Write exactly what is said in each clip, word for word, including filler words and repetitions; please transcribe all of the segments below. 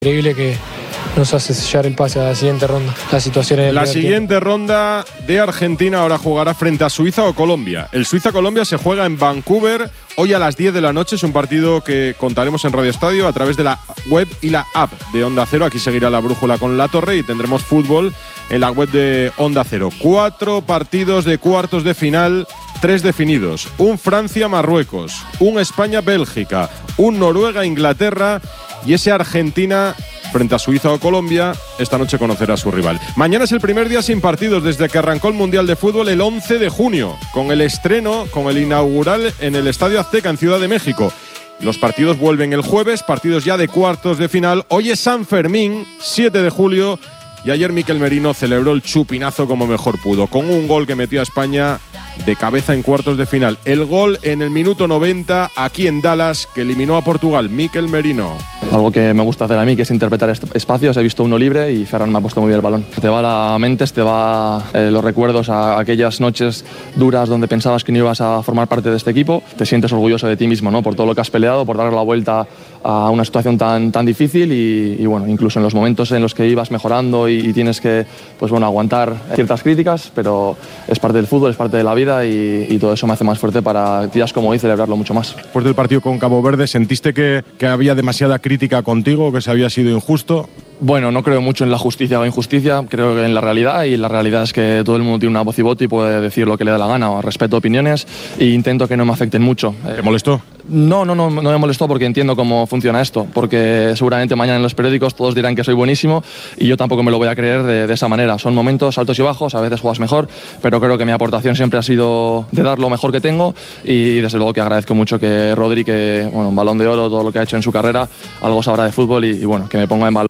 Increíble que nos hace sellar el pase a la siguiente ronda. La situación es La siguiente ronda de Argentina ahora jugará frente a Suiza o Colombia. El Suiza-Colombia se juega en Vancouver hoy a las diez de la noche. Es un partido que contaremos en Radio Estadio a través de la web y la app de Onda Cero. Aquí seguirá la brújula con La Torre y tendremos fútbol en la web de Onda Cero. Cuatro partidos de cuartos de final, tres definidos. Un Francia-Marruecos, un España-Bélgica, un Noruega-Inglaterra y ese Argentina frente a Suiza o Colombia. Esta noche conocerá a su rival. Mañana es el primer día sin partidos desde que arrancó el Mundial de Fútbol el once de junio, con el estreno, con el inaugural en el Estadio Azteca en Ciudad de México. Los partidos vuelven el jueves, partidos ya de cuartos de final. Hoy es San Fermín, siete de julio, y ayer Mikel Merino celebró el chupinazo como mejor pudo, con un gol que metió a España de cabeza en cuartos de final. El gol en el minuto noventa aquí en Dallas, que eliminó a Portugal. Mikel Merino. Algo que me gusta hacer a mí, que es interpretar espacios. He visto uno libre y Ferran me ha puesto muy bien el balón. Te va a la mente, te va eh, los recuerdos a aquellas noches duras donde pensabas que no ibas a formar parte de este equipo. Te sientes orgulloso de ti mismo, ¿no? Por todo lo que has peleado, por darle la vuelta a una situación tan, tan difícil y, y bueno, incluso en los momentos en los que ibas mejorando y, y tienes que, pues bueno, aguantar ciertas críticas, pero es parte del fútbol, es parte de la vida y, y todo eso me hace más fuerte para días como hoy celebrarlo mucho más. Después del partido con Cabo Verde, ¿sentiste que, que había demasiada crítica contigo, que se había sido injusto? Bueno, no creo mucho en la justicia o injusticia, creo que en la realidad, y la realidad es que todo el mundo tiene una voz y voto y puede decir lo que le da la gana. O respeto opiniones e intento que no me afecten mucho. ¿Te molestó? No, no, no, no me molestó porque entiendo cómo funciona esto, porque seguramente mañana en los periódicos todos dirán que soy buenísimo y yo tampoco me lo voy a creer de, de esa manera. Son momentos altos y bajos, a veces juegas mejor, pero creo que mi aportación siempre ha sido de dar lo mejor que tengo y desde luego que agradezco mucho que Rodri, que bueno, un Balón de Oro, todo lo que ha hecho en su carrera, algo sabrá de fútbol y, y bueno, que me ponga en valor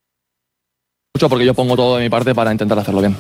mucho porque yo pongo todo de mi parte para intentar hacerlo bien.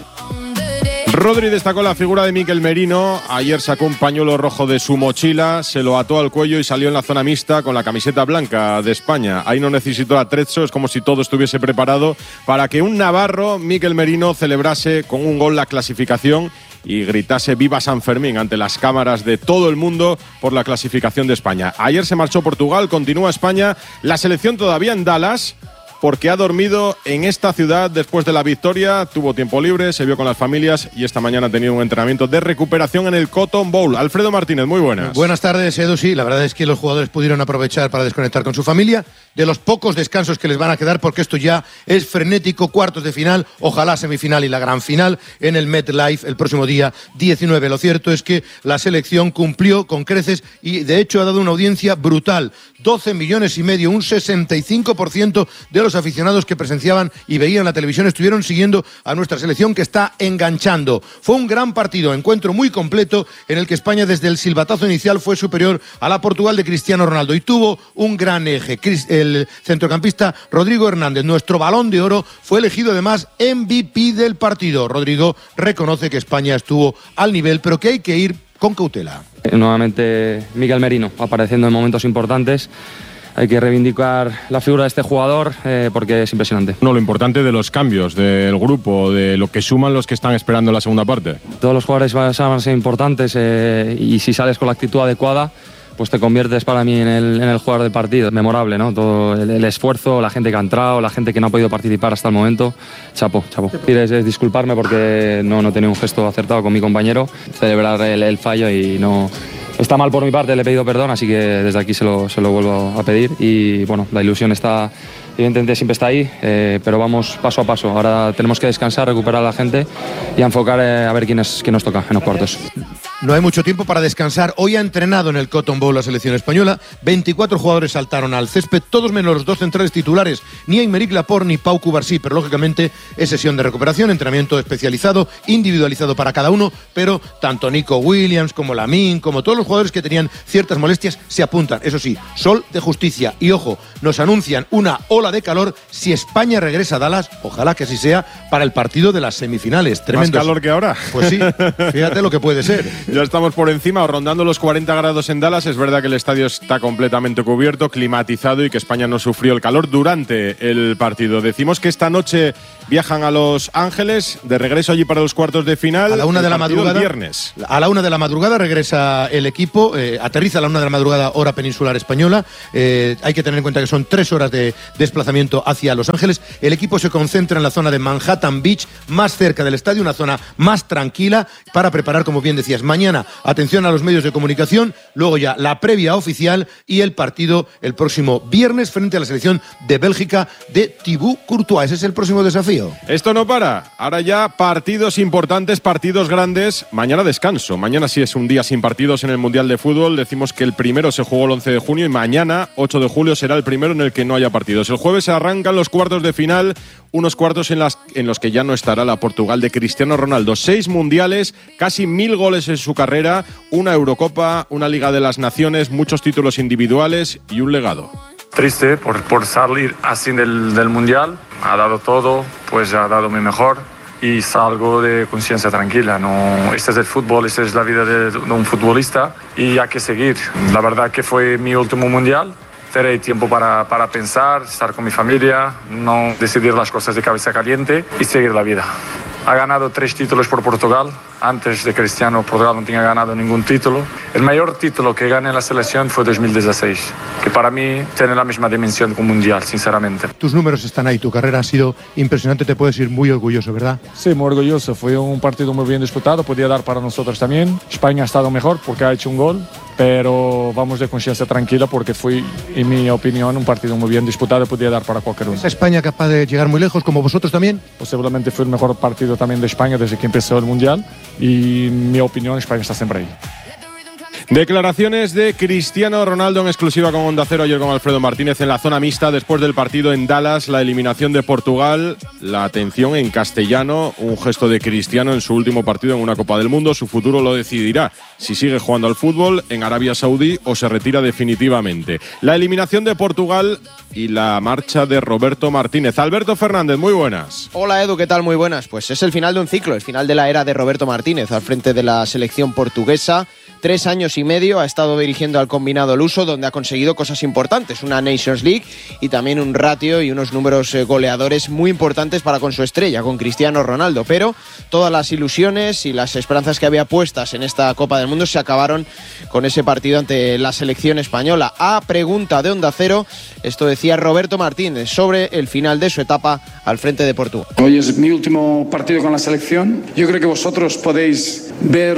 Rodri destacó la figura de Mikel Merino. Ayer sacó un pañuelo rojo de su mochila, se lo ató al cuello y salió en la zona mixta con la camiseta blanca de España. Ahí no necesitó atrezzo, es como si todo estuviese preparado para que un navarro, Mikel Merino, celebrase con un gol la clasificación y gritase viva San Fermín ante las cámaras de todo el mundo por la clasificación de España. Ayer se marchó Portugal, continúa España, la selección todavía en Dallas, porque ha dormido en esta ciudad después de la victoria, tuvo tiempo libre, se vio con las familias y esta mañana ha tenido un entrenamiento de recuperación en el Cotton Bowl. Alfredo Martínez, muy buenas. Buenas tardes, Edu. Sí, la verdad es que los jugadores pudieron aprovechar para desconectar con su familia de los pocos descansos que les van a quedar, porque esto ya es frenético. Cuartos de final, ojalá semifinal y la gran final en el MetLife el próximo día diecinueve. Lo cierto es que la selección cumplió con creces y de hecho ha dado una audiencia brutal. doce millones y medio, un sesenta y cinco por ciento de los aficionados que presenciaban y veían la televisión estuvieron siguiendo a nuestra selección, que está enganchando. Fue un gran partido, encuentro muy completo en el que España desde el silbatazo inicial fue superior a la Portugal de Cristiano Ronaldo y tuvo un gran eje. El centrocampista Rodrigo Hernández, nuestro Balón de Oro, fue elegido además M V P del partido. Rodrigo reconoce que España estuvo al nivel, pero que hay que ir con cautela. Nuevamente Mikel Merino apareciendo en momentos importantes. Hay que reivindicar la figura de este jugador eh, porque es impresionante. No, lo importante de los cambios del grupo, de lo que suman los que están esperando la segunda parte. Todos los jugadores van a ser importantes eh, y si sales con la actitud adecuada, pues te conviertes para mí en el, en el jugador del partido. Memorable, ¿no? Todo el, el esfuerzo, la gente que ha entrado, la gente que no ha podido participar hasta el momento. Chapo, chapo. Es, es disculparme porque no, no he tenido un gesto acertado con mi compañero. Celebrar el, el fallo y no... Está mal por mi parte, le he pedido perdón, así que desde aquí se lo, se lo vuelvo a pedir y bueno, la ilusión está, evidentemente siempre está ahí, eh, pero vamos paso a paso. Ahora tenemos que descansar, recuperar a la gente y enfocar eh, a ver quién, es, quién nos toca en los cuartos. No hay mucho tiempo para descansar. Hoy ha entrenado en el Cotton Bowl la selección española. veinticuatro jugadores saltaron al césped, todos menos los dos centrales titulares, ni Aymeric Laporte ni Pau Cubarsí, pero lógicamente es sesión de recuperación, entrenamiento especializado, individualizado para cada uno, pero tanto Nico Williams como Lamine, como todos los jugadores que tenían ciertas molestias, se apuntan. Eso sí, sol de justicia. Y ojo, nos anuncian una ola de calor si España regresa a Dallas, ojalá que así sea, para el partido de las semifinales. Tremendos. ¿Más calor que ahora? Pues sí, fíjate lo que puede ser. Ya estamos por encima, rondando los cuarenta grados en Dallas. Es verdad que el estadio está completamente cubierto, climatizado y que España no sufrió el calor durante el partido. Decimos que esta noche viajan a Los Ángeles, de regreso allí para los cuartos de final. A la una de la madrugada. Viernes. A la una de la madrugada regresa el equipo, eh, aterriza a la una de la madrugada, hora peninsular española. Eh, hay que tener en cuenta que son tres horas de desplazamiento hacia Los Ángeles. El equipo se concentra en la zona de Manhattan Beach, más cerca del estadio, una zona más tranquila para preparar, como bien decías, mañana, atención a los medios de comunicación, luego ya la previa oficial y el partido el próximo viernes frente a la selección de Bélgica de Thibaut Courtois. Ese es el próximo desafío. Esto no para. Ahora ya partidos importantes, partidos grandes. Mañana descanso. Mañana sí es un día sin partidos en el Mundial de Fútbol. Decimos que el primero se jugó el once de junio y mañana, ocho de julio, será el primero en el que no haya partidos. El jueves se arrancan los cuartos de final, unos cuartos en, las, en los que ya no estará la Portugal de Cristiano Ronaldo. Seis mundiales, casi mil goles en su carrera, una Eurocopa, una Liga de las Naciones, muchos títulos individuales y un legado. Triste por, por salir así del, del Mundial. Ha dado todo, pues ha dado mi mejor y salgo de conciencia tranquila. No, este es el fútbol, esta es la vida de, de un futbolista y hay que seguir. La verdad que fue mi último Mundial. Tendré tiempo para, para pensar, estar con mi familia, no decidir las cosas de cabeza caliente y seguir la vida. Ha ganado tres títulos por Portugal. Antes de Cristiano, Portugal no tenía ganado ningún título. El mayor título que gané en la selección fue dos mil dieciséis, que para mí tiene la misma dimensión que un mundial, sinceramente. Tus números están ahí, tu carrera ha sido impresionante, te puedes ir muy orgulloso, ¿verdad? Sí, muy orgulloso. Fue un partido muy bien disputado, podía dar para nosotros también. España ha estado mejor porque ha hecho un gol, pero vamos de conciencia tranquila porque fue, en mi opinión, un partido muy bien disputado, podía dar para cualquier uno. ¿Es España capaz de llegar muy lejos, como vosotros también? Posiblemente fue el mejor partido también de España desde que empezó el Mundial y en mi opinión España está siempre ahí. Declaraciones de Cristiano Ronaldo en exclusiva con Onda Cero ayer con Alfredo Martínez en la zona mixta después del partido en Dallas, la eliminación de Portugal, la atención en castellano, un gesto de Cristiano en su último partido en una Copa del Mundo. Su futuro lo decidirá si sigue jugando al fútbol en Arabia Saudí o se retira definitivamente. La eliminación de Portugal y la marcha de Roberto Martínez. Alberto Fernández, muy buenas. Hola Edu, ¿qué tal? Muy buenas. Pues es el final de un ciclo, el final de la era de Roberto Martínez al frente de la selección portuguesa. Tres años y medio ha estado dirigiendo al combinado luso, donde ha conseguido cosas importantes, una Nations League y también un ratio y unos números goleadores muy importantes para con su estrella, con Cristiano Ronaldo. Pero todas las ilusiones y las esperanzas que había puestas en esta Copa del Mundo se acabaron con ese partido ante la selección española. A pregunta de Onda Cero, esto decía Roberto Martínez sobre el final de su etapa al frente de Portugal. Hoy es mi último partido con la selección. Yo creo que vosotros podéis ver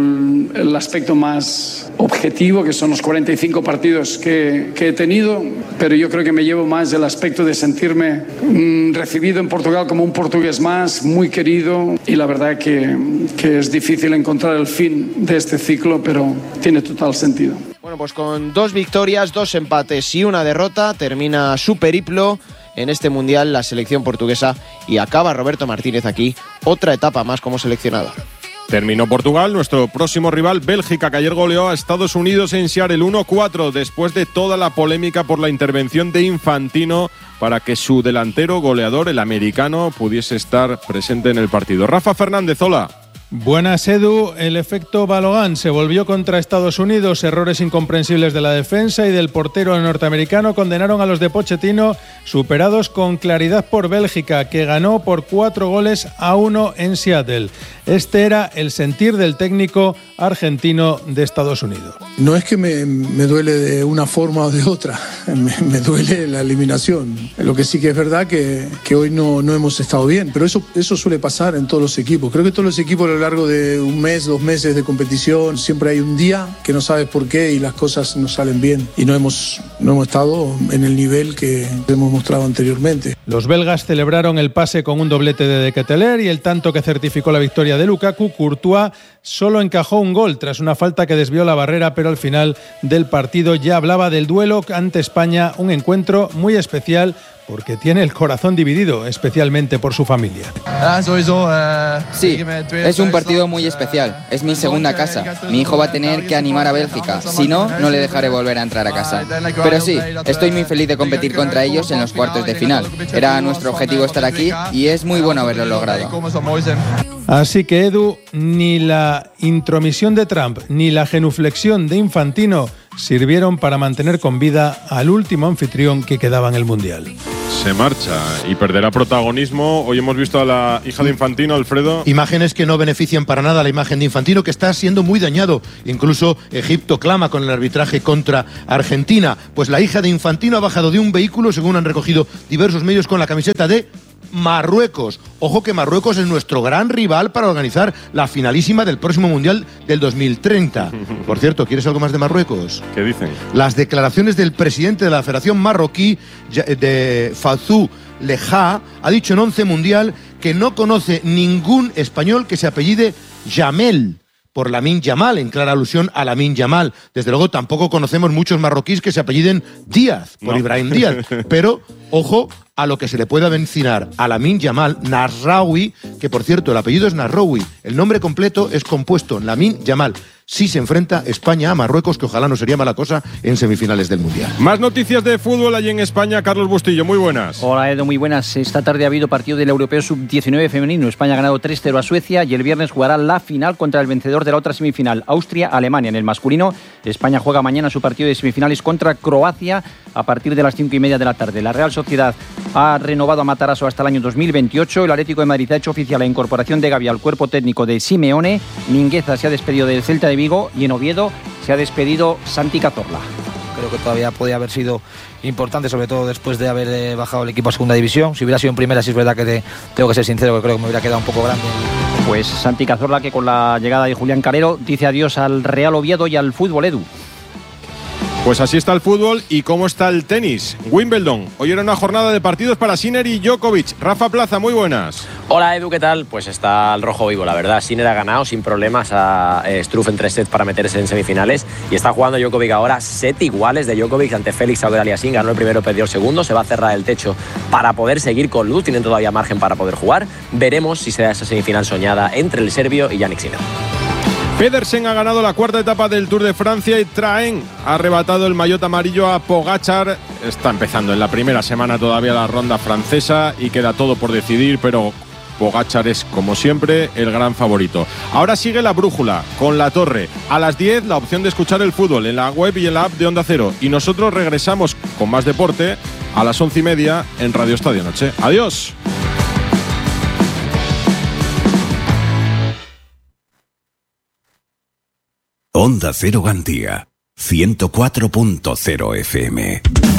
el aspecto más objetivo, que son los cuarenta y cinco partidos que, que he tenido, pero yo creo que me llevo más el aspecto de sentirme mmm, recibido en Portugal como un portugués más, muy querido, y la verdad que, que es difícil encontrar el fin de este ciclo, pero tiene total sentido. Bueno, pues con dos victorias, dos empates y una derrota termina su periplo en este Mundial la selección portuguesa y acaba Roberto Martínez aquí otra etapa más como seleccionado. Terminó Portugal, nuestro próximo rival Bélgica, que ayer goleó a Estados Unidos en Seattle uno cuatro después de toda la polémica por la intervención de Infantino para que su delantero goleador, el americano, pudiese estar presente en el partido. Rafa Fernández, hola. Buenas, Edu. El efecto Balogan se volvió contra Estados Unidos. Errores incomprensibles de la defensa y del portero norteamericano condenaron a los de Pochettino, superados con claridad por Bélgica, que ganó por cuatro goles a uno en Seattle. Este era el sentir del técnico argentino de Estados Unidos. No es que me, me duele de una forma o de otra, me, me duele la eliminación. Lo que sí que es verdad que, que hoy no, no hemos estado bien, pero eso, eso suele pasar en todos los equipos. Creo que todos los equipos a lo largo de un mes, dos meses de competición, siempre hay un día que no sabes por qué y las cosas no salen bien. Y no hemos, no hemos estado en el nivel que hemos mostrado anteriormente. Los belgas celebraron el pase con un doblete de De Ketelaere y el tanto que certificó la victoria de Lukaku. Courtois solo encajó un gol tras una falta que desvió la barrera, pero al final del partido ya hablaba del duelo ante España, un encuentro muy especial porque tiene el corazón dividido, especialmente por su familia. Sí, es un partido muy especial. Es mi segunda casa. Mi hijo va a tener que animar a Bélgica. Si no, no le dejaré volver a entrar a casa. Pero sí, estoy muy feliz de competir contra ellos en los cuartos de final. Era nuestro objetivo estar aquí y es muy bueno haberlo logrado. Así que, Edu, ni la intromisión de Trump ni la genuflexión de Infantino sirvieron para mantener con vida al último anfitrión que quedaba en el Mundial. se marcha y perderá protagonismo. Hoy hemos visto a la hija de Infantino, Alfredo. Imágenes que no benefician para nada a la imagen de Infantino, que está siendo muy dañado. Incluso Egipto clama con el arbitraje contra Argentina. Pues la hija de Infantino ha bajado de un vehículo, según han recogido diversos medios, con la camiseta de Marruecos. Ojo que Marruecos es nuestro gran rival para organizar la finalísima del próximo Mundial del dos mil treinta. Por cierto, ¿quieres algo más de Marruecos? ¿Qué dicen? Las declaraciones del presidente de la Federación Marroquí, de Fazou Leja, ha dicho en Once Mundial que no conoce ningún español que se apellide Jamel, por Lamine Yamal, en clara alusión a Lamine Yamal. Desde luego tampoco conocemos muchos marroquíes que se apelliden Díaz, por no. Ibrahim Díaz. Pero, ojo a lo que se le pueda mencionar a Lamine Yamal, Nasraoui, que por cierto el apellido es Nasraoui, el nombre completo es compuesto, Lamine Yamal. Si se enfrenta España a Marruecos, que ojalá no sería mala cosa en semifinales del Mundial. Más noticias de fútbol allí en España. Carlos Bustillo, muy buenas. Hola Edu, muy buenas. Esta tarde ha habido partido del Europeo sub diecinueve femenino. España ha ganado tres cero a Suecia y el viernes jugará la final contra el vencedor de la otra semifinal, Austria-Alemania. En el masculino, España juega mañana su partido de semifinales contra Croacia a partir de las cinco y media de la tarde. La Real Sociedad ha renovado a Matarazzo hasta el año dos mil veintiocho. El Atlético de Madrid ha hecho oficial la incorporación de Gavi al cuerpo técnico de Simeone. Mingueza se ha despedido del Celta de Vigo y en Oviedo se ha despedido Santi Cazorla. Creo que todavía podía haber sido importante, sobre todo después de haber eh, bajado el equipo a segunda división. Si hubiera sido en primera, sí es verdad que te, tengo que ser sincero, que creo que me hubiera quedado un poco grande. Pues Santi Cazorla, que con la llegada de Julián Carrero dice adiós al Real Oviedo y al fútbol, Edu. Pues así está el fútbol y cómo está el tenis. Wimbledon. Hoy era una jornada de partidos para Sinner y Djokovic. Rafa Plaza, muy buenas. Hola Edu, ¿qué tal? Pues está el rojo vivo, la verdad. Sinner ha ganado sin problemas a Struff en tres sets para meterse en semifinales y está jugando Djokovic ahora set iguales de Djokovic ante Félix Auger-Aliassime. Ganó el primero, perdió el segundo. Se va a cerrar el techo para poder seguir con luz. Tienen todavía margen para poder jugar. Veremos si será esa semifinal soñada entre el serbio y Jannik Sinner. Pedersen ha ganado la cuarta etapa del Tour de Francia y Traen ha arrebatado el maillot amarillo a Pogačar. Está empezando en la primera semana todavía la ronda francesa y queda todo por decidir, pero Pogačar es, como siempre, el gran favorito. Ahora sigue la brújula con La Torre. A las diez, la opción de escuchar el fútbol en la web y en la app de Onda Cero. Y nosotros regresamos con más deporte a las once y media en Radio Estadio Noche. Adiós. Onda Cero Gandía, ciento cuatro punto cero F M.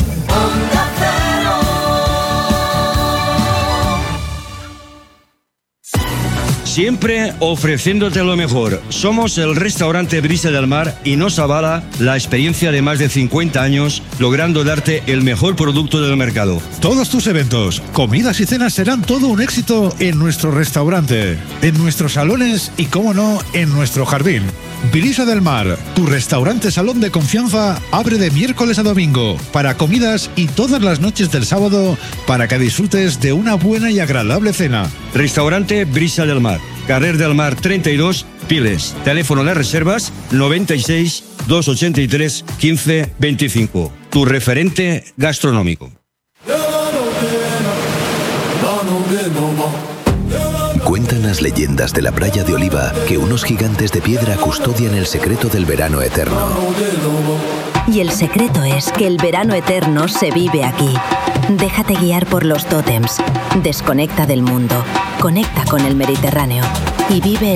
Siempre ofreciéndote lo mejor. Somos el restaurante Brisa del Mar y nos avala la experiencia de más de cincuenta años, logrando darte el mejor producto del mercado. Todos tus eventos, comidas y cenas serán todo un éxito en nuestro restaurante, en nuestros salones y, cómo no, en nuestro jardín. Brisa del Mar, tu restaurante salón de confianza, abre de miércoles a domingo para comidas y todas las noches del sábado para que disfrutes de una buena y agradable cena. Restaurante Brisa del Mar, Carrer del Mar treinta y dos, Piles. Teléfono de reservas noventa y seis, doscientos ochenta y tres, quince veinticinco. Tu referente gastronómico. Cuentan las leyendas de la playa de Oliva que unos gigantes de piedra custodian el secreto del verano eterno. Y el secreto es que el verano eterno se vive aquí. Déjate guiar por los tótems. Desconecta del mundo. Conecta con el Mediterráneo. Y vive